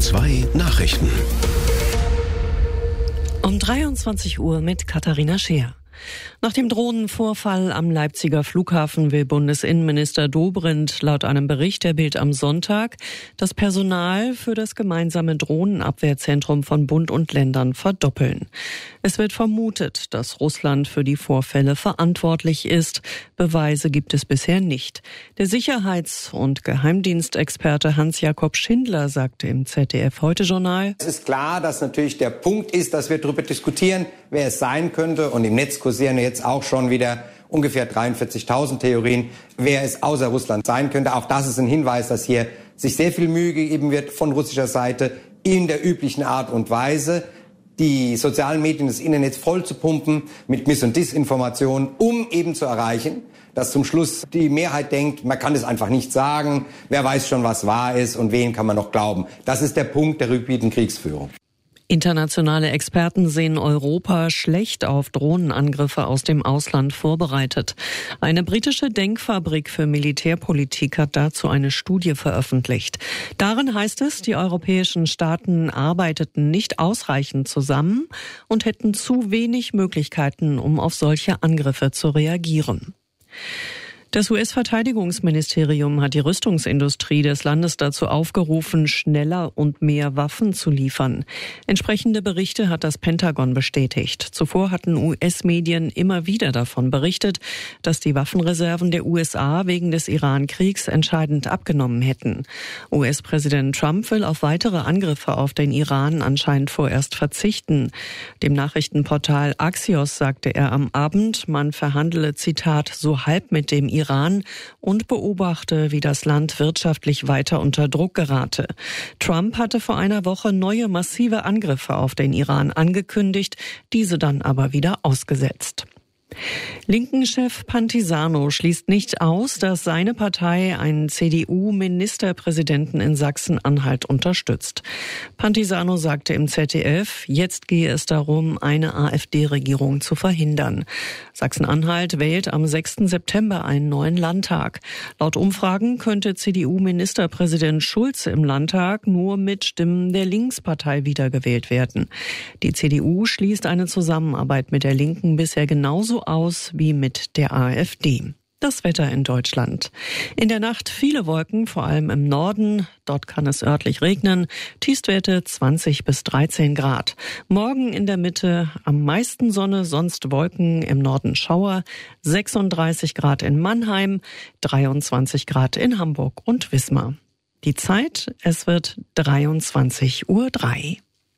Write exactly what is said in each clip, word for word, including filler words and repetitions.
zwei Nachrichten. Um dreiundzwanzig Uhr mit Katharina Scheer. Nach dem Drohnenvorfall am Leipziger Flughafen will Bundesinnenminister Dobrindt laut einem Bericht der Bild am Sonntag das Personal für das gemeinsame Drohnenabwehrzentrum von Bund und Ländern verdoppeln. Es wird vermutet, dass Russland für die Vorfälle verantwortlich ist. Beweise gibt es bisher nicht. Der Sicherheits- und Geheimdienstexperte Hans-Jakob Schindler sagte im Z D F-Heute-Journal: Es ist klar, dass natürlich der Punkt ist, dass wir darüber diskutieren, wer es sein könnte. Und im Netz kursieren jetzt auch schon wieder ungefähr dreiundvierzigtausend Theorien, wer es außer Russland sein könnte. Auch das ist ein Hinweis, dass hier sich sehr viel Mühe gegeben wird von russischer Seite in der üblichen Art und Weise, die sozialen Medien des Internets voll zu pumpen mit Miss- und Disinformationen, um eben zu erreichen, dass zum Schluss die Mehrheit denkt, man kann es einfach nicht sagen, wer weiß schon, was wahr ist und wen kann man noch glauben. Das ist der Punkt der rückwärtigen Kriegsführung. Internationale Experten sehen Europa schlecht auf Drohnenangriffe aus dem Ausland vorbereitet. Eine britische Denkfabrik für Militärpolitik hat dazu eine Studie veröffentlicht. Darin heißt es, die europäischen Staaten arbeiteten nicht ausreichend zusammen und hätten zu wenig Möglichkeiten, um auf solche Angriffe zu reagieren. Das U S-Verteidigungsministerium hat die Rüstungsindustrie des Landes dazu aufgerufen, schneller und mehr Waffen zu liefern. Entsprechende Berichte hat das Pentagon bestätigt. Zuvor hatten U S-Medien immer wieder davon berichtet, dass die Waffenreserven der U S A wegen des Iran-Kriegs entscheidend abgenommen hätten. U S-Präsident Trump will auf weitere Angriffe auf den Iran anscheinend vorerst verzichten. Dem Nachrichtenportal Axios sagte er am Abend, man verhandele, Zitat, so halb mit dem Iran Iran und beobachte, wie das Land wirtschaftlich weiter unter Druck gerate. Trump hatte vor einer Woche neue massive Angriffe auf den Iran angekündigt, diese dann aber wieder ausgesetzt. Linken-Chef Pantisano schließt nicht aus, dass seine Partei einen C D U-Ministerpräsidenten in Sachsen-Anhalt unterstützt. Pantisano sagte im Z D F, jetzt gehe es darum, eine AfD-Regierung zu verhindern. Sachsen-Anhalt wählt am sechsten September einen neuen Landtag. Laut Umfragen könnte C D U-Ministerpräsident Schulze im Landtag nur mit Stimmen der Linkspartei wiedergewählt werden. Die C D U schließt eine Zusammenarbeit mit der Linken bisher genauso aus wie mit der AfD. Das Wetter in Deutschland. In der Nacht viele Wolken, vor allem im Norden. Dort kann es örtlich regnen. Tiefstwerte zwanzig bis dreizehn Grad. Morgen in der Mitte am meisten Sonne, sonst Wolken, im Norden Schauer. sechsunddreißig Grad in Mannheim, dreiundzwanzig Grad in Hamburg und Wismar. Die Zeit, es wird dreiundzwanzig Uhr drei.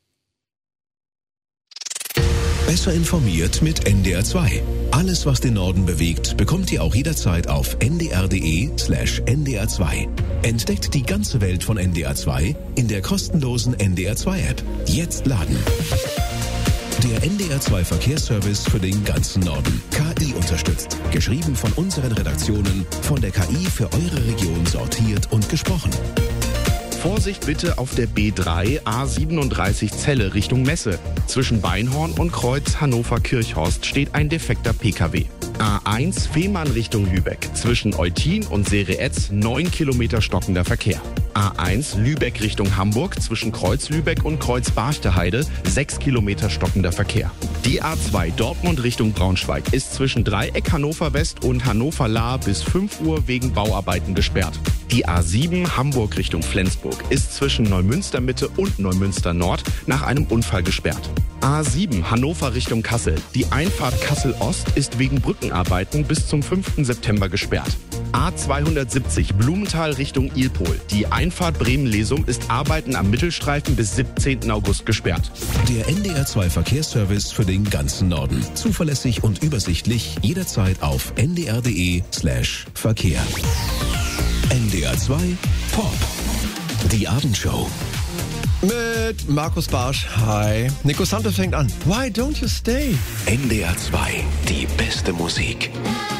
Besser informiert mit N D R zwei. Alles, was den Norden bewegt, bekommt ihr auch jederzeit auf n d r punkt d e slash n d r zwei. Entdeckt die ganze Welt von N D R zwei in der kostenlosen N D R zwei App. Jetzt laden. Der N D R zwei Verkehrsservice für den ganzen Norden. K I unterstützt. Geschrieben von unseren Redaktionen, von der K I für eure Region sortiert und gesprochen. Vorsicht bitte auf der B drei A siebenunddreißig Celle Richtung Messe. Zwischen Beinhorn und Kreuz Hannover-Kirchhorst steht ein defekter P K W. A eins Fehmarn Richtung Lübeck. Zwischen Eutin und Sereetz neun Kilometer stockender Verkehr. A eins Lübeck Richtung Hamburg. Zwischen Kreuz Lübeck und Kreuz Barchteheide sechs Kilometer stockender Verkehr. Die A zwei Dortmund Richtung Braunschweig ist zwischen Dreieck Hannover West und Hannover Lahr bis fünf Uhr wegen Bauarbeiten gesperrt. Die A sieben Hamburg Richtung Flensburg ist zwischen Neumünster Mitte und Neumünster Nord nach einem Unfall gesperrt. A sieben Hannover Richtung Kassel. Die Einfahrt Kassel Ost ist wegen Brückenarbeiten bis zum fünften September gesperrt. A zweihundertsiebzig Blumenthal Richtung Ilpol. Die Einfahrt Bremen-Lesum ist Arbeiten am Mittelstreifen bis siebzehnten August gesperrt. Der N D R zwei Verkehrsservice für den ganzen Norden. Zuverlässig und übersichtlich jederzeit auf n d r punkt d e slash Verkehr. N D R zwei Pop. Die Abendshow. Mit Markus Barsch. Hi. Nico Santos fängt an. Why don't you stay? N D R zwei. Die beste Musik.